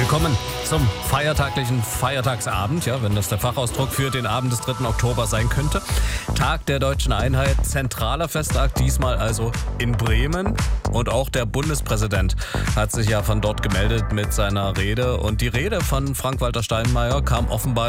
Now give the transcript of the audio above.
Willkommen zum feiertaglichen Feiertagsabend, ja, wenn das der Fachausdruck für den Abend des 3. Oktober sein könnte. Tag der Deutschen Einheit, zentraler Festtag, diesmal also in Bremen. Und auch der Bundespräsident hat sich ja von dort gemeldet mit seiner Rede. Und die Rede von Frank-Walter Steinmeier kam offenbar